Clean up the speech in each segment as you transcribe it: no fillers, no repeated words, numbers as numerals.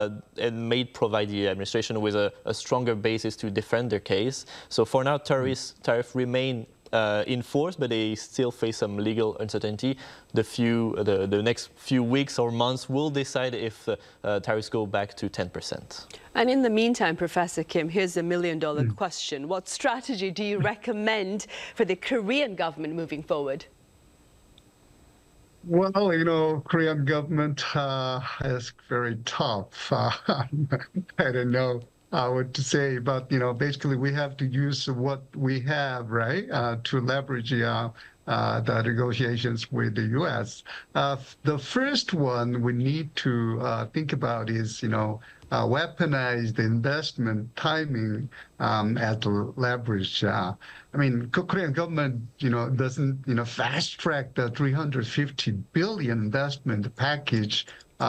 and may provide the administration with a stronger basis to defend their case. So for now, tariffs remain in force, but they still face some legal uncertainty. The next few weeks or months will decide if tariffs go back to 10%. And in the meantime, Professor Kim, here's a million-dollar question. What strategy do you recommend for the Korean government moving forward? Well, Korean government is very tough. I don't know what to say, but, basically we have to use what we have, right, to leverage the negotiations with the U.S. The first one we need to think about is, weaponize the investment timing as the leverage. Korean government, doesn't, fast track the 350 billion investment package,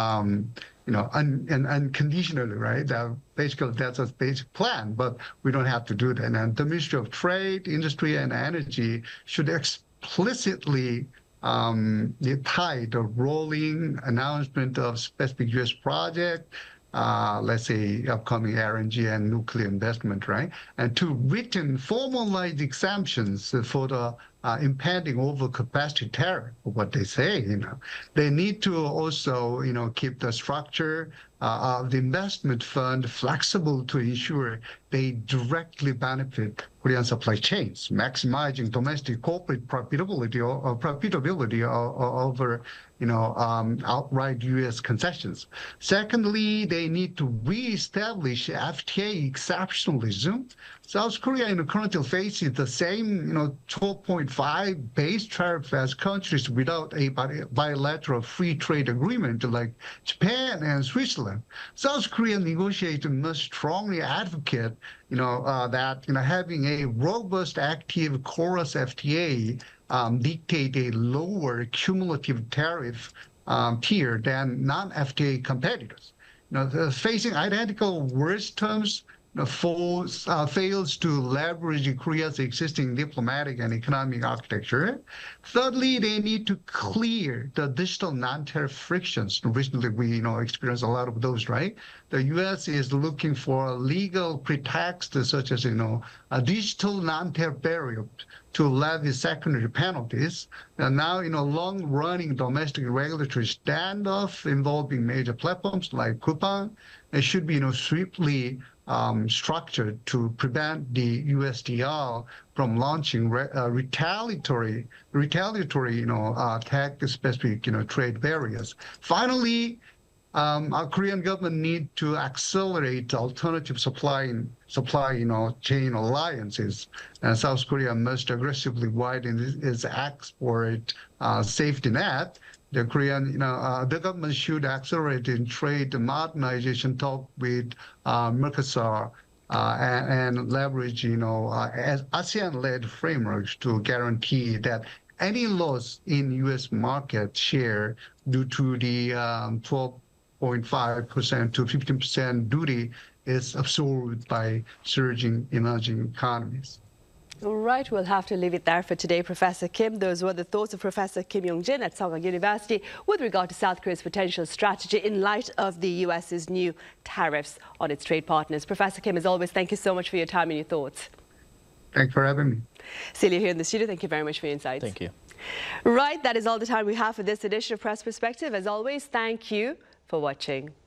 unconditionally, right? Basically, that's a basic plan, but we don't have to do that. And the Ministry of Trade, Industry, and Energy should explicitly tie the rolling announcement of specific U.S. project, let's say upcoming LNG and nuclear investment, right? And to written formalized exemptions for the impending overcapacity tariff, what they say, They need to also, keep the structure of the investment fund flexible to ensure they directly benefit Korean supply chains, maximizing domestic corporate profitability over, outright U.S. concessions. Secondly, they need to reestablish FTA exceptionalism. South Korea, currently faces the same, 12.5 base tariff as countries without a bilateral free trade agreement like Japan and Switzerland. South Korean negotiators must strongly advocate, that having a robust, active chorus FTA dictate a lower cumulative tariff tier than non-FTA competitors. Facing identical worse terms, fails to leverage Korea's existing diplomatic and economic architecture. Thirdly, they need to clear the digital non-tariff frictions. Recently, we experienced a lot of those, right? The U.S. is looking for a legal pretext, such as a digital non-tariff barrier to levy secondary penalties. And now, long-running domestic regulatory standoff involving major platforms like Coupang, it should be swiftly structured to prevent the USTR from launching retaliatory, tech-specific, trade barriers. Finally, our Korean government need to accelerate alternative supply chain alliances, and South Korea must aggressively widen its export safety net. The government should accelerate in trade modernization talk with Mercosur and leverage, ASEAN-led frameworks to guarantee that any loss in U.S. market share due to the 12.5% to 15% duty is absorbed by surging emerging economies. All right, we'll have to leave it there for today, Professor Kim. Those were the thoughts of Professor Kim Yong-jin at Sogang University with regard to South Korea's potential strategy in light of the U.S.'s new tariffs on its trade partners. Professor Kim, as always, thank you so much for your time and your thoughts. Thanks for having me. Celia here in the studio, thank you very much for your insights. Thank you. Right, that is all the time we have for this edition of Press Perspective. As always, thank you for watching.